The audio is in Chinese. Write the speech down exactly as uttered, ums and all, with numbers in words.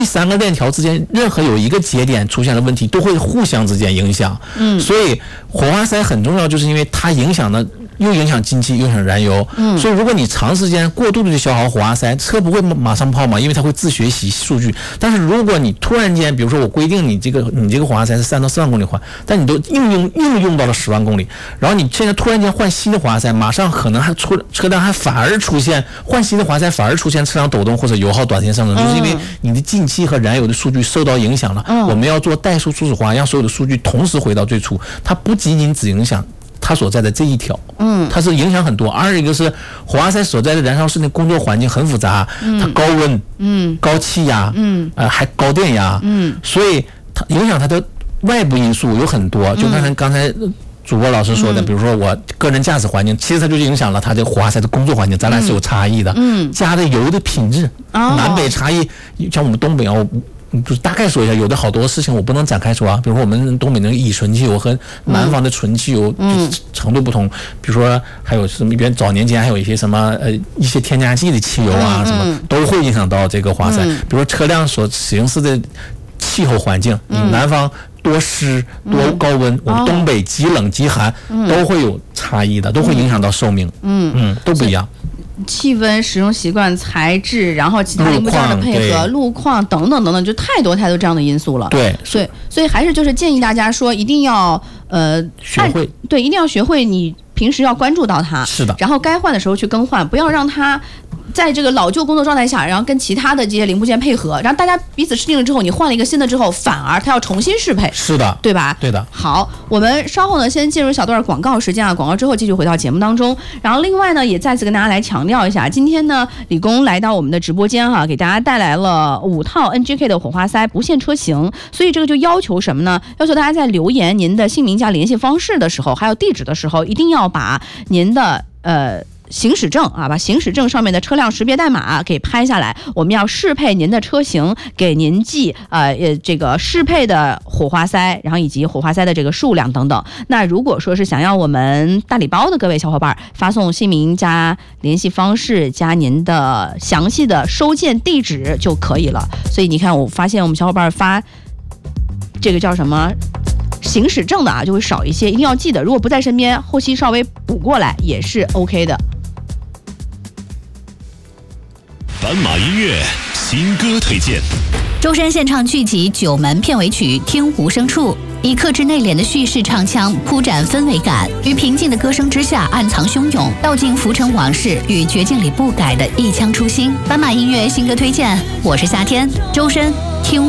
第三个链条之间任何有一个节点出现了问题，都会互相之间影响。嗯，所以火花塞很重要，就是因为它影响的又影响进气，又影响燃油。嗯，所以如果你长时间过度的去消耗火花塞，车不会马上跑嘛，因为它会自学习数据。但是如果你突然间，比如说我规定你这个你这个火花塞是三到四万公里换，但你都应用应用到了十万公里，然后你现在突然间换新的火花塞，马上可能还出车辆还反而出现换新的火花塞反而出现车辆抖动或者油耗短时间上升，就是因为你的进气和燃油的数据受到影响了。嗯，我们要做怠速初始化，让所有的数据同时回到最初，它不仅仅只影响它所在的这一条，嗯，它是影响很多。二一个是火花塞所在的燃烧室内工作环境很复杂，嗯，它高温，嗯，高气压，嗯，呃，还高电压，嗯，所以它影响它的外部因素有很多。就刚才刚才主播老师说的，比如说我个人驾驶环境，其实它就影响了它的火花塞的工作环境，咱俩是有差异的。嗯，加的油的品质，南北差异，像我们东北啊。就是大概说一下，有的好多事情我不能展开说啊。比如说我们东北那个乙醇汽油和南方的纯汽油就是程度不同，比如说还有什么原早年间还有一些什么呃一些添加剂的汽油啊，什么都会影响到这个火花塞。比如说车辆所使用时的气候环境，你南方多湿多高温，我们东北极冷极寒，都会有差异的，都会影响到寿命。嗯嗯，都不一样。 气温、使用习惯、材质，然后其他零部件的配合、路况等等等等，就太多太多这样的因素了。 对， 所以所以还是就是建议大家说，一定要呃学会， 对，一定要学会你平时要关注到它， 是的， 然后该换的时候去更换，不要让它在这个老旧工作状态下，然后跟其他的这些零部件配合，然后大家彼此适应了之后，你换了一个新的之后，反而它要重新适配。 是的， 对吧？ 对的。 好，我们稍后呢，先进入小段广告时间啊，广告之后继续回到节目当中。然后另外呢，也再次跟大家来强调一下，今天呢，理工来到我们的直播间哈、啊，给大家带来了五套 N G K 的火花塞不限车型，所以这个就要求什么呢？要求大家在留言您的姓名加联系方式的时候，还有地址的时候，一定要把您的呃。行驶证啊，把行驶证上面的车辆识别代码给拍下来，我们要适配您的车型，给您寄呃呃这个适配的火花塞，然后以及火花塞的这个数量等等。那如果说是想要我们大礼包的各位小伙伴，发送姓名加联系方式加您的详细的收件地址就可以了。所以你看，我发现我们小伙伴发这个叫什么行驶证的啊，就会少一些，一定要记得，如果不在身边，后期稍微补过来也是 OK 的。 斑马音乐新歌推荐， 周深献唱剧集《九门》片尾曲《听无声处》，以克制内敛的叙事唱腔铺展氛围感，于平静的歌声之下暗藏汹涌，道尽浮沉往事与绝境里不改的一腔初心。斑马音乐新歌推荐，我是夏天，周深。